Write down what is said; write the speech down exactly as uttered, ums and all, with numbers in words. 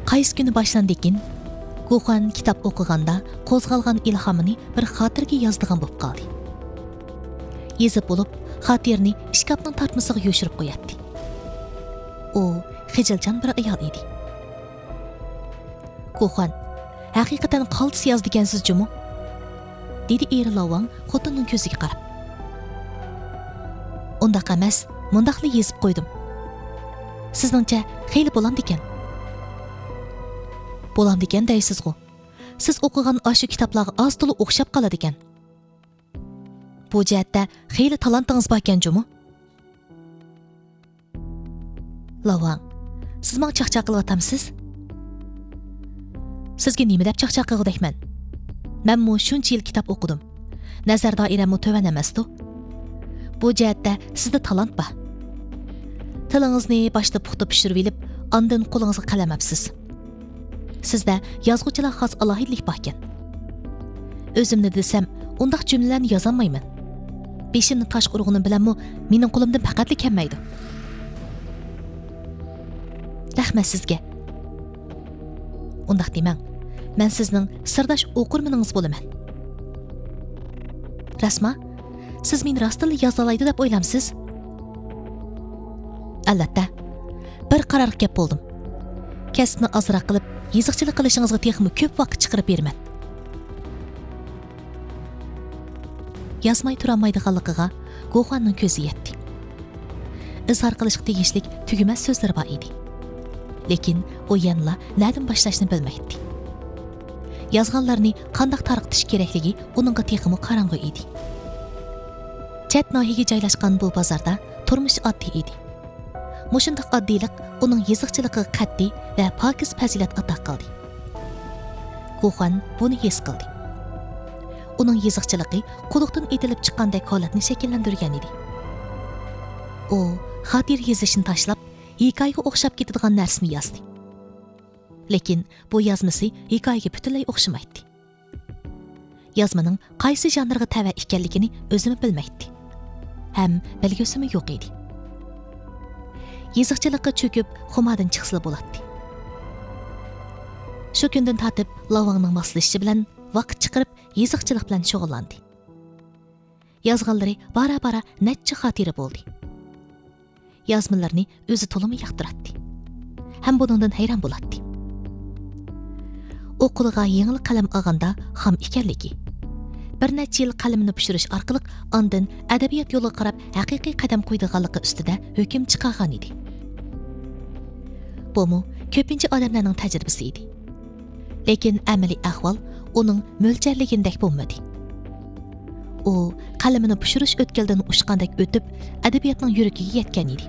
qaysi kuni boshlandikin Guxan kitob o'qiganda qo'zg'algan ilhomini bir xotirga yozdigan bo'lib qoldi. Yezib bo'lib, xotirni ishkapning tortmasiga yo'shirib qo'yatdi. U xijilchan bir ayol edi. Guxan, haqiqatan qaltis yozdigansiz jumu? Dedi eri Lavang xotinning ko'ziga qarab. Undaq emas, mundaqli yezib qo'ydim. Sizningcha xeyli bo'lamdi ekan. Bo'lamdi ekan deysiz-ku. Siz o'qigan ashu kitoblarga oz to'la o'xshab qoladi ekan. Bu jihatda xeyli talantingiz bor ekan jumu? Lavang, siz menga chaqchaq qilyapsiz? Sizga nima deb chaqchaq qilgudekman? Men mu shuncha yil kitob o'qidim. Nazar doiramni to'van emasdi. Bu jihatda sizda talant bor. Tilingizni boshda puxta pishirib olib, ondan qo'lingizga qalamapsiz. Sizda yozuvchilar xos alohidlik bor ekan. O'zimni desam, undaq jumlalarni yozolmayman. Beshimni tosh urug'ini bilanmi, mening qo'limdan faqatli kelmaydi. Rahmat sizga. Undaq demang. Men sizning sirdosh o'qirmaningiz bo'laman. Rasma, siz meni rostila yoza oladi deb o'ylamsiz? Albatta. Bir qaror qilib bo'ldim. Kasbni ozroq qilib, yeziqchilik qilishingizga texmi ko'p vaqt chiqarib beraman. Yozmay turolmaydiganligiga Guxanning ko'zi yetdi. Izhor qilishga tegishlik tugumas so'zlar bor edi. Lekin u yanla na'dan boshlashni bilmaydi. Yozganlarni qanday tarqitish kerakligi uningga texmi qorong'u edi. Chet nohiga joylashgan bu bozorda turmush oddiy edi. Mushundaq oddiylik uning yeziqchiligiga qat'iy va pokiz fazilat ato qildi. Guxan buni his qildi. Uning yeziqchiligi quduqdan etilib chiqqandek holatni shakllantirgan edi. U xotir yozishni tashlab, hikoyaga o'xshab ketadigan narsani yozdi. Lekin bu yozmasi hikoyaga butunlay o'xshamaydi. Yozmaning qaysi janrga tava ekanligini o'zimi bilmaydi. Ham bilgusimi yo'q edi. Yeziqchilikqa cho'kib, xumadan chiqsa bo'ladi. Shu kundan tortib Lavangning moslashishi bilan vaqt chiqarib yeziqchilik bilan shug'ullandi. Yozganlari bara-bara necha xotira bo'ldi. Yozmalarni o'zi to'limi yoqtiradi. Ham bundan hayron bo'ladi. U qo'liga yengil qalam olganda ham ekanligi. Bir necha yil qalamni pishirish orqali ondan adabiyot yo'liga qarab haqiqiy qadam qo'ydiganligi ustida hukm chiqargan edi. Bu mu ko'pincha odamlarning tajribasi edi. Lekin amaliy ahvol uning mo'ljalligindek bo'lmadi. U qalamini pishirish o'tkaldan ushqandek o'tib, adabiyotning yuragiga yetgan edi.